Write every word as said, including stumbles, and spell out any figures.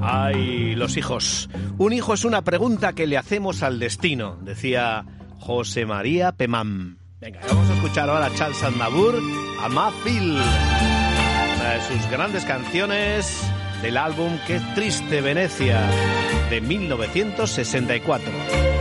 Ay, los hijos. Un hijo es una pregunta que le hacemos al destino, decía José María Pemán. Venga, vamos a escuchar ahora a Charles Aznavour, a Mahfil, una de sus grandes canciones del álbum Qué triste Venecia, de mil novecientos sesenta y cuatro.